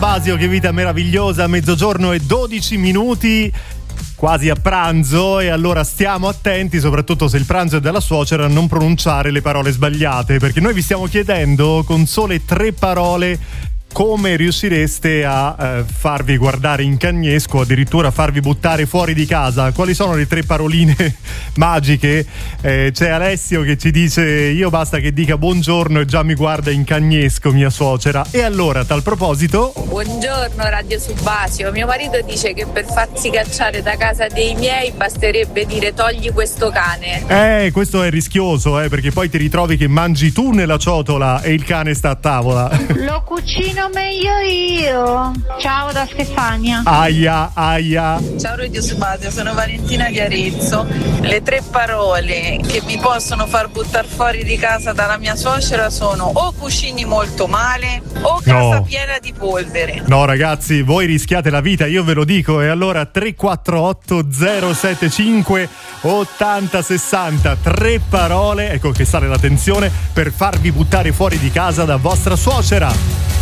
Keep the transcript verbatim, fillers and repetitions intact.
Basio, che vita meravigliosa, mezzogiorno e dodici minuti, quasi a pranzo, e allora stiamo attenti, soprattutto se il pranzo è della suocera, a non pronunciare le parole sbagliate, perché noi vi stiamo chiedendo con sole tre parole come riuscireste a eh, farvi guardare in cagnesco, addirittura farvi buttare fuori di casa. Quali sono le tre paroline magiche? Eh, c'è Alessio che ci dice: io basta che dica buongiorno e già mi guarda in cagnesco mia suocera. E allora, a tal proposito, buongiorno Radio Subasio, mio marito dice che per farsi cacciare da casa dei miei basterebbe dire togli questo cane. Eh, questo è rischioso, eh, perché poi ti ritrovi che mangi tu nella ciotola e il cane sta a tavola. Lo cucino meglio io. Ciao da Stefania. Aia, aia. Ciao Radio Subasio, sono Valentina di Arezzo. Le tre parole che mi possono far buttare fuori di casa dalla mia suocera sono: o cucini molto male o casa no. piena di polvere. No ragazzi, voi rischiate la vita, io ve lo dico. E allora tre quattro otto zero sette cinque ottanta sessanta, tre parole, ecco che sale la tensione, per farvi buttare fuori di casa da vostra suocera.